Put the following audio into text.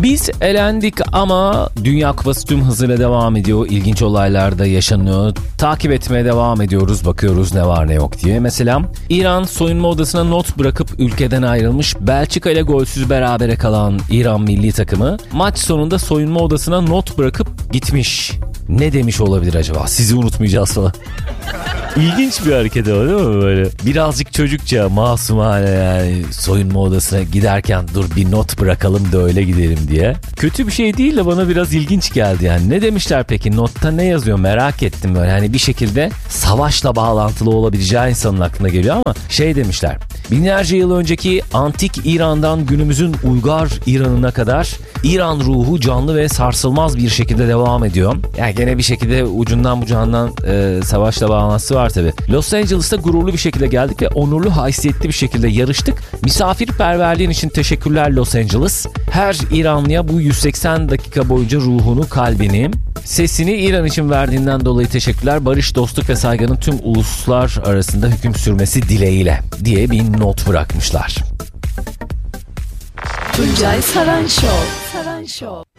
Biz elendik ama Dünya Kupası tüm hızıyla devam ediyor. İlginç olaylar da yaşanıyor. Takip etmeye devam ediyoruz. Bakıyoruz ne var ne yok diye. Mesela İran soyunma odasına not bırakıp ülkeden ayrılmış. Belçika ile golsüz berabere kalan İran milli takımı maç sonunda soyunma odasına not bırakıp gitmiş. Ne demiş olabilir acaba? Sizi unutmayacağız falan. İlginç bir hareket o, değil mi böyle? Birazcık çocukça, masumane yani, soyunma odasına giderken dur bir not bırakalım da öyle gidelim diye. Kötü bir şey değil de bana biraz ilginç geldi yani. Ne demişler peki? Notta ne yazıyor? Merak ettim böyle. Hani bir şekilde savaşla bağlantılı olabileceği insanın aklına geliyor ama şey demişler. Binlerce yıl önceki antik İran'dan günümüzün uygar İran'ına kadar İran ruhu canlı ve sarsılmaz bir şekilde devam ediyor. Yani gene bir şekilde ucundan bucağından savaşla bağlantısı var tabii. Los Angeles'ta gururlu bir şekilde geldik ve onurlu, haysiyetli bir şekilde yarıştık. Misafirperverliğin için teşekkürler Los Angeles. Her İranlıya bu 180 dakika boyunca ruhunu, kalbini, sesini İran için verdiğinden dolayı teşekkürler. Barış, dostluk ve saygının tüm uluslar arasında hüküm sürmesi dileğiyle diye bir not bırakmışlar. Tuncay Saran Show.